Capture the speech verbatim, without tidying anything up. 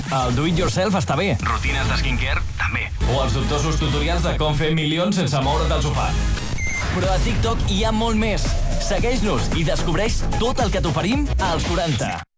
El do-it-yourself està bé. Rutines de skincare, també. O els dubtosos tutorials de com fer milions sense moure't del sofà. Però a TikTok hi ha molt més. Segueix-nos i descobreix tot el que t'oferim als quaranta.